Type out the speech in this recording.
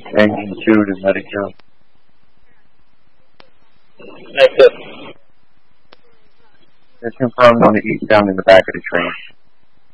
Engine 2 to Medic 2. Negative. It's confirmed on the eastbound in the back of the train.